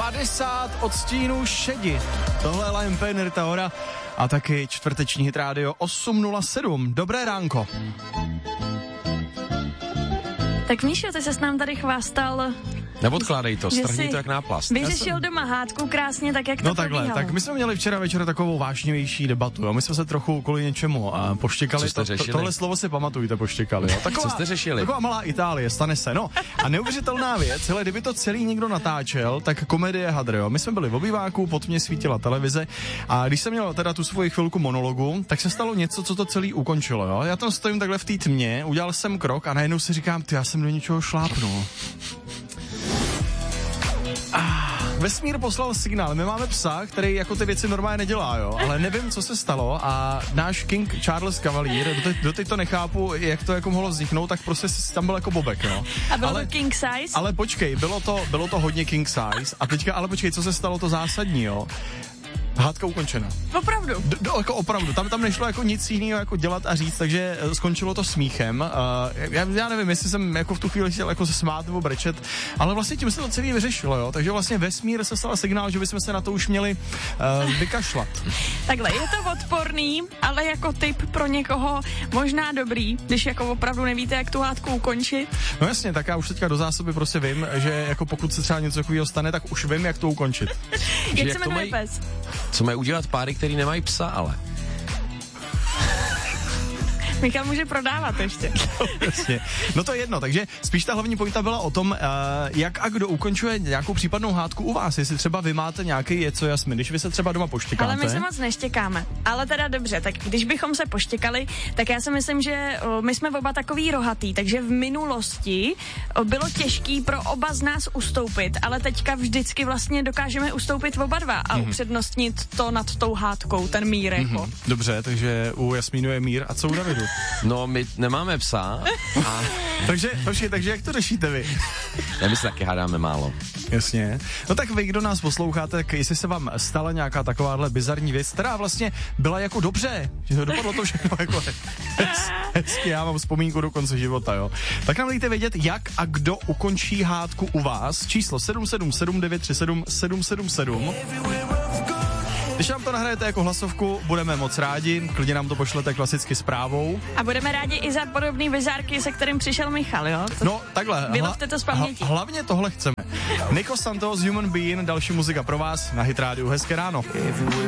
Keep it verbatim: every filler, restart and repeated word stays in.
padesát odstínů šedi. Tohle je Liam Payne, Rita Ora a taky čtvrteční hit rádio osm nula sedm. Dobré ránko. Tak Míšo, ty ses nám tady chvástal. Neodkládej to, strhni to jak náplast. Vyřešil jsem... doma hádku krásně, tak jak to No takhle, probíhalo? tak my jsme měli včera večer takovou vážnější debatu, jo. My jsme se trochu kvůli něčemu a poštěkali. Co jste to, řešili? To, tohle slovo si pamatujte, poštěkali, jo. Taková, Co jste řešili? Taková malá Itálie, stane se, no. A neuvěřitelná věc, hele, kdyby to celý někdo natáčel, tak komedie hadr, jo. My jsme byli v obýváku, pod mě svítila televize a když jsem měl teda tu svoji chvilku monologu, tak se stalo něco, co to celý ukončilo, jo. Já tam stojím takhle v té tmě, udělal jsem krok a najednou si říkám, ty, já jsem do něčeho šlápnul. Ah, vesmír poslal signál, my máme psa, který jako ty věci normálně nedělá, jo, ale nevím, co se stalo a náš King Charles Cavalier, doteď, doteď to nechápu, jak to jako mohlo vzniknout, tak prostě tam byl jako bobek, jo. A bylo ale, to king size? Ale počkej, bylo to, bylo to hodně king size a teďka, ale počkej, co se stalo to zásadní, jo. Hádka ukončena. Opravdu? D- do, jako opravdu. Tam, tam nešlo jako nic jiného jako dělat a říct, takže skončilo to smíchem. Uh, já, já nevím, jestli jsem jako v tu chvíli chtěl jako se smát nebo brečet, ale vlastně tím se to celý vyřešilo, jo. Takže vlastně vesmír se stal signál, že bychom se na to už měli uh, vykašlat. Takhle, je to odporný, ale jako tip pro někoho možná dobrý, když jako opravdu nevíte, jak tu hádku ukončit. No jasně, tak já už teďka do zásoby prostě vím, že jako pokud se třeba něco takového stane, tak už vím, jak to ukončit. Jak jak se jmenuje mají... pes? Co mají udělat páry, který nemají psa, ale? Michal může prodávat ještě. Jasně. No to je jedno, takže spíš ta hlavní pointa byla o tom, uh, jak a kdo ukončuje nějakou případnou hádku u vás, jestli třeba vy máte nějaký je co jasný, když vy se třeba doma poštěkáte. Ale my se moc neštěkáme. Ale teda dobře, tak když bychom se poštěkali, tak já si myslím, že o, my jsme oba takový rohatý, takže v minulosti o, bylo těžký pro oba z nás ustoupit, ale teďka vždycky vlastně dokážeme ustoupit oba dva a mm-hmm. upřednostnit to nad tou hádkou, ten mír jako. Mm-hmm. Dobře, takže u Jasmínu je mír a co u Davidu? No, my nemáme psa. A... takže, takže, takže jak to řešíte vy? Já my se taky hádáme málo. Jasně. No tak vy, kdo nás posloucháte, tak jestli se vám stala nějaká takováhle bizarní věc, která vlastně byla jako dobře, že to dopadlo to všechno jako hez, hezky, já mám vzpomínku do konce života, jo. Tak nám dejte vědět, jak a kdo ukončí hádku u vás. Číslo sedm sedm sedm devět tři sedm sedm sedm sedm. Když nám to nahrajete jako hlasovku, budeme moc rádi, klidně nám to pošlete klasicky zprávou. A budeme rádi i za podobný bizárky, se kterým přišel Michal, jo? To no, takhle. Vylovte to z paměti. Hla, hlavně tohle chceme. Nico Santos, Human Being, další muzika pro vás na Hit Rádiu. Hezké ráno.